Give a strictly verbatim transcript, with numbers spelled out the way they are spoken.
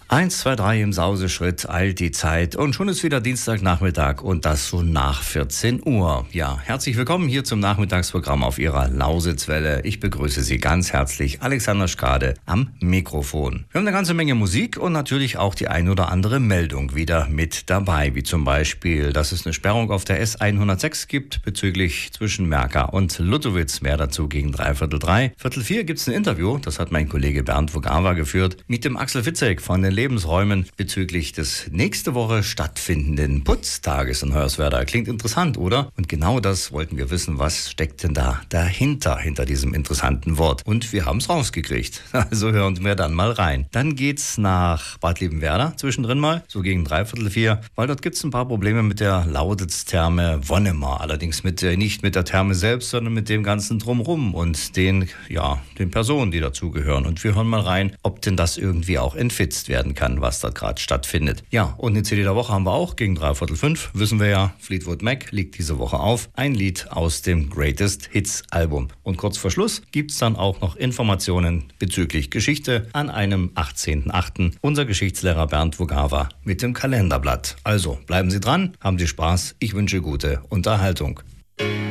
Eins, zwei, drei im Sauseschritt, eilt die Zeit und schon ist wieder Dienstagnachmittag und das so nach vierzehn Uhr. Ja, herzlich willkommen hier zum Nachmittagsprogramm auf Ihrer Lausitzwelle. Ich begrüße Sie ganz herzlich, Alexander Strade am Mikrofon. Wir haben eine ganze Menge Musik und natürlich auch die ein oder andere Meldung wieder mit dabei, wie zum Beispiel, dass es eine Sperrung auf der S hundertsechs gibt bezüglich zwischen Merka und Luttowitz. Mehr dazu gegen dreiviertel drei. Viertel vier gibt es ein Interview, das hat mein Kollege Bernd Vogawa geführt, mit dem Axel Fitzek von den Lebensräumen bezüglich des nächste Woche stattfindenden Putztages in Hoyerswerda. Klingt interessant, oder? Und genau das wollten wir wissen, was steckt denn da dahinter, hinter diesem interessanten Wort. Und wir haben es rausgekriegt. Also hören wir dann mal rein. Dann geht's nach Bad Liebenwerda zwischendrin mal, so gegen dreiviertel vier, weil dort gibt's ein paar Probleme mit der Lauditz-Therme Wonnemar. Allerdings mit, äh, nicht mit der Therme selbst, sondern mit dem ganzen Drumrum und den, ja, den Personen, die dazugehören. Und wir hören mal rein, ob denn das irgendwie auch entfitzt werden kann, was da gerade stattfindet. Ja, und eine C D der Woche haben wir auch gegen dreiviertel fünf. Wissen wir ja, Fleetwood Mac liegt diese Woche auf. Ein Lied aus dem Greatest Hits Album. Und kurz vor Schluss gibt's dann auch noch Informationen bezüglich Geschichte an einem achtzehnten achten Unser Geschichtslehrer Bernd Vogawa mit dem Kalenderblatt. Also bleiben Sie dran, haben Sie Spaß. Ich wünsche gute Unterhaltung.